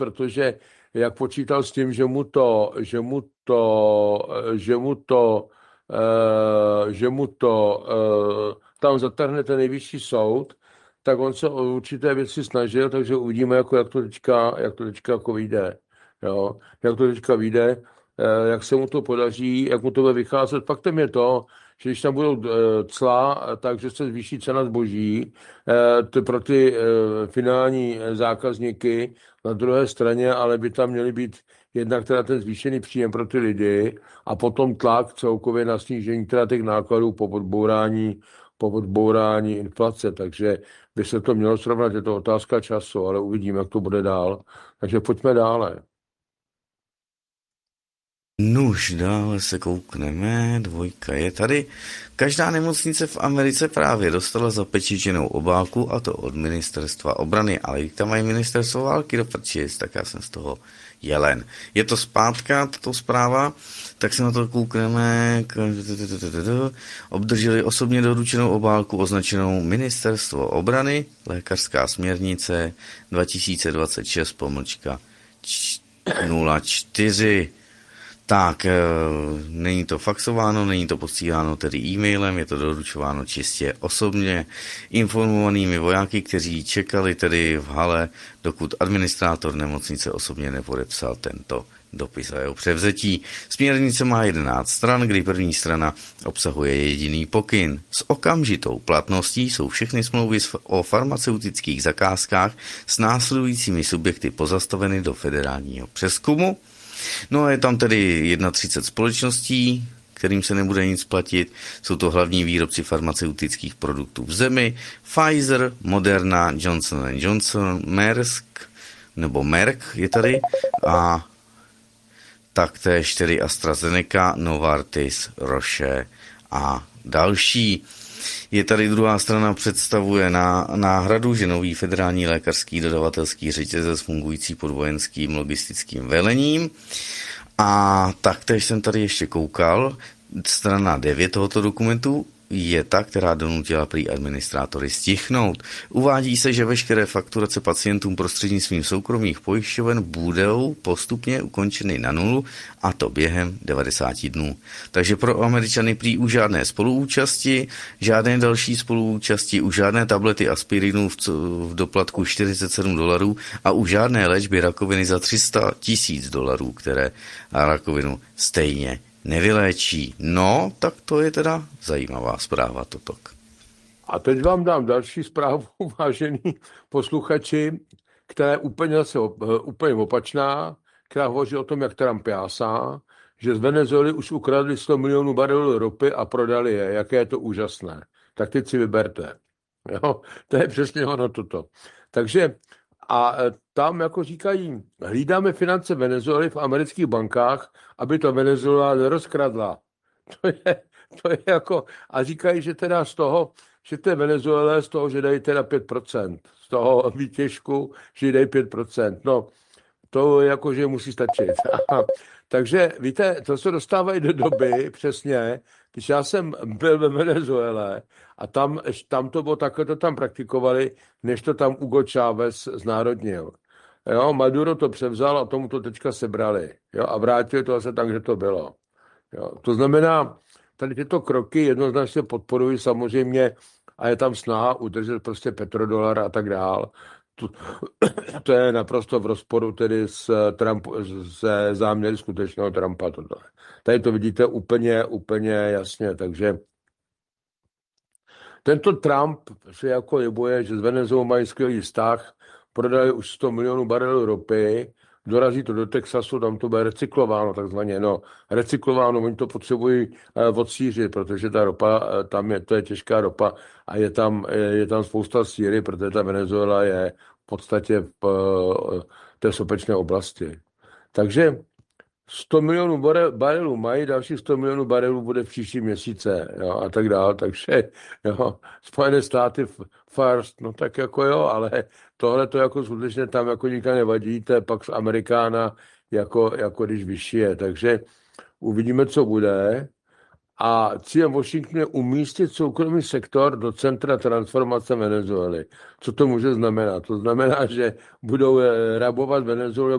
protože jak počítal s tím, že mu to tam zatrhne ten nejvyšší soud, tak on se o určité věci snažil, takže uvidíme, jak to teďka jako vyjde. Jo? Jak to teďka vyjde, jak se mu to podaří, jak mu to bude vycházet. Faktem je to, že když tam budou cla, takže se zvýší cena zboží pro ty finální zákazníky. Na druhé straně ale by tam měly být jednak teda ten zvýšený příjem pro ty lidi a potom tlak celkově na snížení teda těch nákladů po odbourání inflace. Takže by se to mělo srovnat, je to otázka času, ale uvidíme, jak to bude dál. Takže pojďme dále. Nuž, dále se koukneme, 2 je tady. Každá nemocnice v Americe právě dostala zapečetěnou obálku, a to od ministerstva obrany, ale tam mají ministerstvo války do prčic, tak já jsem z toho jelen. Je to zpátka, tato zpráva, tak se na to koukneme. Obdrželi osobně doručenou obálku označenou Ministerstvo obrany, lékařská směrnice 2026-04. Tak, není to faxováno, není to posíláno tedy e-mailem, je to doručováno čistě osobně informovanými vojáky, kteří čekali tedy v hale, dokud administrátor nemocnice osobně nepodepsal tento dopis a jeho převzetí. Směrnice má 11 stran, kdy první strana obsahuje jediný pokyn. S okamžitou platností jsou všechny smlouvy o farmaceutických zakázkách s následujícími subjekty pozastaveny do federálního přezkumu. No a je tam tedy 31 společností, kterým se nebude nic platit. Jsou to hlavní výrobci farmaceutických produktů v zemi. Pfizer, Moderna, Johnson & Johnson, Merck je tady a taktéž tedy AstraZeneca, Novartis, Roche a další. Je tady druhá strana, představuje náhradu, že nový federální lékařský dodavatelský řetězec fungující pod vojenským logistickým velením. A taktéž jsem tady ještě koukal, strana 9 tohoto dokumentu je ta, která donutila prý administrátory stichnout. Uvádí se, že veškeré fakturace pacientům prostřednictvím soukromých pojišťoven budou postupně ukončeny na nulu, a to během 90 dnů. Takže pro Američany prý už žádné spoluúčasti, žádné další spoluúčasti, už žádné tablety aspirinů v doplatku $47 a už žádné léčby rakoviny za $300,000, které rakovinu stejně nevyléčí. No, tak to je teda zajímavá zpráva toto. A teď vám dám další zprávu, vážení posluchači, která je úplně opačná, která hovoří o tom, jak Trump jásá, že z Venezuely už ukradli 100 milionů barelů ropy a prodali je. Jaké je to úžasné. Tak teď si vyberte. Jo? To je přesně ono toto. Takže a tam, jako říkají, hlídáme finance Venezuely v amerických bankách, aby to Venezuela nerozkradla. To je jako, a říkají, že teda z toho, že to je Venezuela, z toho, že dají teda 5%, z toho výtěžku, že dají 5%. No, to jako, že musí stačit. Takže víte, to se dostávají do doby, přesně, když já jsem byl ve Venezuele a tam to bylo takhle, to tam praktikovali, než to tam Hugo Chávez znárodnil. Jo, Maduro to převzal a tomu to teďka sebrali. Jo, a vrátili to zase tam, kde to bylo. Jo, to znamená, tady tyto kroky jednoznačně podporují samozřejmě a je tam snaha udržet prostě petrodolar a tak dál. To je naprosto v rozporu tedy se záměry skutečného Trumpa. Tady to vidíte úplně jasně, takže tento Trump se jako libuje, že s Venezuelou mají skvělý vztah, prodali už 100 milionů barelů ropy, dorazí to do Texasu, tam to bude recyklováno takzvaně, recyklováno, oni to potřebují odsířit, protože ta ropa, to je těžká ropa a je tam spousta síry, protože ta Venezuela je v podstatě v té sopečné oblasti. Takže 100 milionů barelů mají, dalších 100 milionů barelů bude v příští měsíce, jo, a tak dále, takže jo, Spojené státy first, no tak jako jo, ale tohle to jako skutečně tam jako nikam nevadí, to je pak z Amerikána jako když vyšší je, takže uvidíme, co bude. A cílem Washingtonu je umístit soukromý sektor do centra transformace Venezuely. Co to může znamenat? To znamená, že budou rabovat Venezuelu